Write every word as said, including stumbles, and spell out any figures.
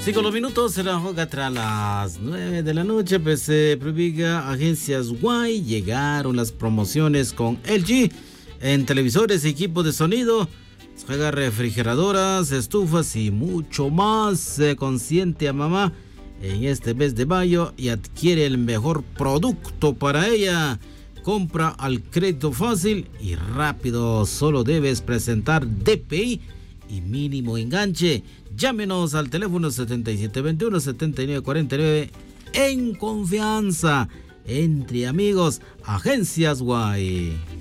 Cinco los minutos, será juega tras las nueve de la noche, pues se prohibiga agencias Guay. Llegaron las promociones con L G en televisores, equipos de sonido, juega refrigeradoras, estufas y mucho más. Se consiente a mamá en este mes de mayo y adquiere el mejor producto para ella. Compra al crédito fácil y rápido, solo debes presentar D P I y mínimo enganche. Llámenos al teléfono setenta y siete veintiuno, setenta y nueve cuarenta y nueve en confianza, entre amigos, Agencias Guay.